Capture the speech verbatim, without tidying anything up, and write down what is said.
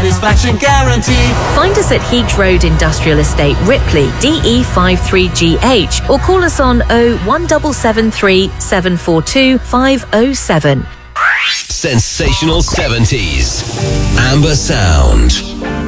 satisfaction guarantee. Find us at Heath Road Industrial Estate, Ripley, D E five three G H, or call us on oh one seven seven three seven four two five oh seven. Sensational seventies. Amber Sound.